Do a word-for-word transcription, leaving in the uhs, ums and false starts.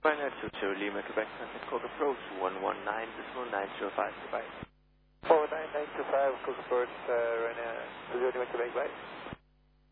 Ryanair two two Lima, Quebec, Sunset Cook approach one one nine decimal nine zero five, goodbye. four nine nine two five, Cook Approach, uh, Ryanair two zero Lima, Quebec, bye.